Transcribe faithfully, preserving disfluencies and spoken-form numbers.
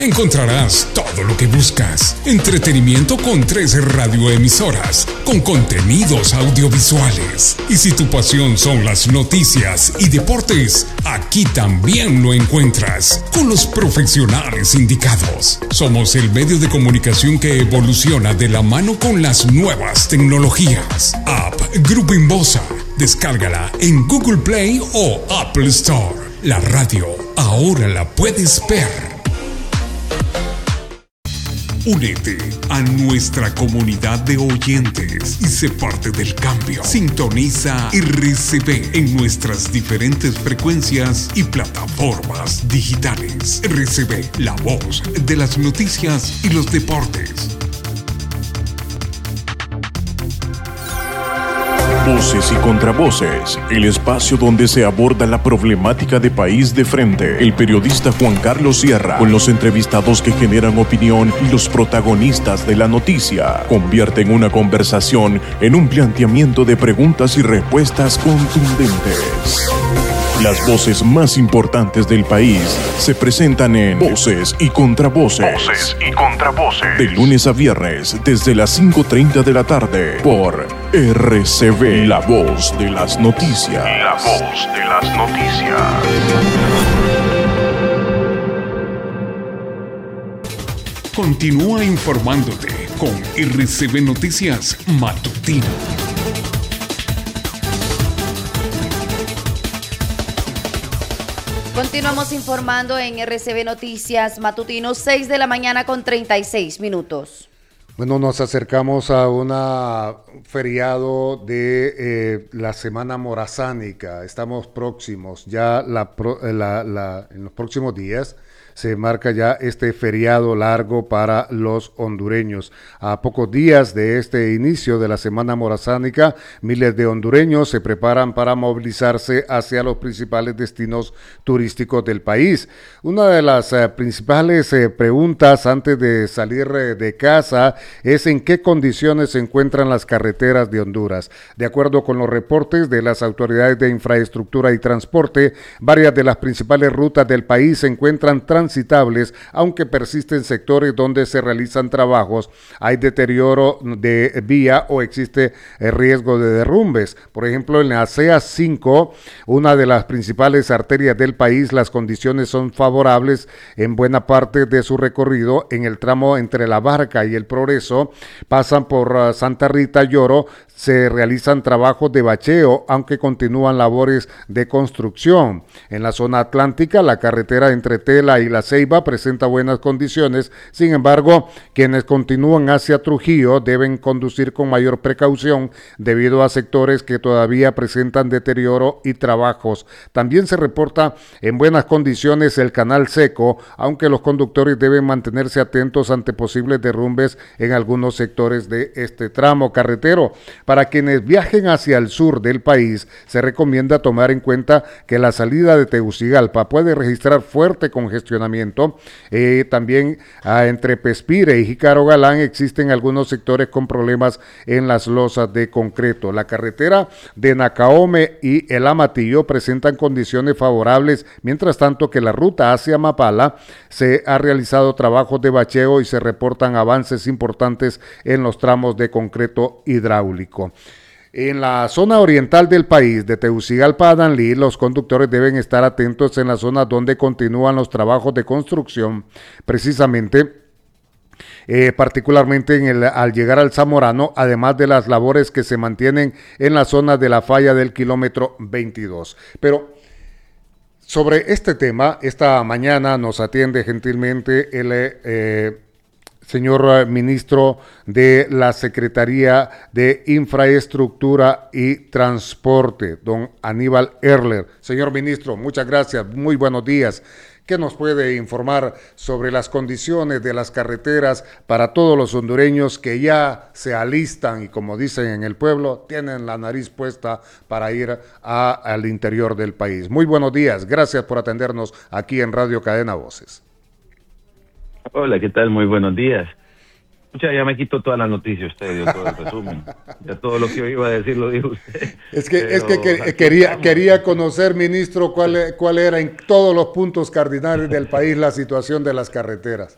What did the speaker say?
Encontrarás todo lo que buscas. Entretenimiento con tres radioemisoras, con contenidos audiovisuales. Y si tu pasión son las noticias y deportes, aquí también lo encuentras, con los profesionales indicados. Somos el medio de comunicación que evoluciona de la mano con las nuevas tecnologías. App Grupo Inbosa. Descárgala en Google Play o Apple Store. La radio ahora la puedes ver. Únete a nuestra comunidad de oyentes y sé parte del cambio. Sintoniza R C V en nuestras diferentes frecuencias y plataformas digitales. R C V, la voz de las noticias y los deportes. Voces y contravoces, el espacio donde se aborda la problemática de país de frente. El periodista Juan Carlos Sierra, con los entrevistados que generan opinión y los protagonistas de la noticia, convierten una conversación en un planteamiento de preguntas y respuestas contundentes. Las voces más importantes del país se presentan en Voces y Contravoces. Voces y Contravoces. De lunes a viernes, desde las cinco treinta de la tarde, por R C V, la voz de las noticias. La voz de las noticias. Continúa informándote con R C V Noticias Matutino. Continuamos informando en R C V Noticias Matutino, seis de la mañana con treinta y seis minutos. Bueno, nos acercamos a un feriado de eh, la Semana Morazánica. Estamos próximos, ya la, la, la, en los próximos días se marca ya este feriado largo para los hondureños. A pocos días de este inicio de la Semana Morazánica, miles de hondureños se preparan para movilizarse hacia los principales destinos turísticos del país. Una de las eh, principales eh, preguntas antes de salir eh, de casa es en qué condiciones se encuentran las carreteras de Honduras. De acuerdo con los reportes de las autoridades de infraestructura y transporte, varias de las principales rutas del país se encuentran transitables, aunque persisten sectores donde se realizan trabajos, hay deterioro de vía o existe riesgo de derrumbes. Por ejemplo, en la C A cinco, una de las principales arterias del país, las condiciones son favorables en buena parte de su recorrido. En el tramo entre La Barca y El Progreso, pasan por uh, Santa Rita y Oro, se realizan trabajos de bacheo, aunque continúan labores de construcción. En la zona atlántica, la carretera entre Tela y La Ceiba presenta buenas condiciones. Sin embargo, quienes continúan hacia Trujillo deben conducir con mayor precaución debido a sectores que todavía presentan deterioro y trabajos. También se reporta en buenas condiciones el canal seco, aunque los conductores deben mantenerse atentos ante posibles derrumbes en algunos sectores de este tramo carretero. Para quienes viajen hacia el sur del país, se recomienda tomar en cuenta que la salida de Tegucigalpa puede registrar fuerte congestionamiento. Eh, también ah, entre Pespire y Jícaro Galán existen algunos sectores con problemas en las losas de concreto. La carretera de Nacaome y El Amatillo presentan condiciones favorables, mientras tanto que la ruta hacia Mapala se ha realizado trabajos de bacheo y se reportan avances importantes en los tramos de concreto hidráulico. En la zona oriental del país, de Tegucigalpa a Danlí, los conductores deben estar atentos en la zona donde continúan los trabajos de construcción, precisamente Eh, particularmente en el, al llegar al Zamorano, además de las labores que se mantienen en la zona de la falla del kilómetro veintidós. Pero sobre este tema, esta mañana nos atiende gentilmente el eh, señor ministro de la Secretaría de Infraestructura y Transporte, don Aníbal Erler. Señor ministro, muchas gracias, muy buenos días. ¿Qué nos puede informar sobre las condiciones de las carreteras para todos los hondureños que ya se alistan y, como dicen en el pueblo, tienen la nariz puesta para ir a, al interior del país? Muy buenos días, gracias por atendernos aquí en Radio Cadena Voces. Hola, ¿qué tal? Muy buenos días. Mucha, ya me quitó toda la noticia usted, dio todo el resumen. Ya todo lo que yo iba a decir lo dijo usted. Es que, es que, que quería, quería conocer, ministro, cuál, cuál era en todos los puntos cardinales del país la situación de las carreteras.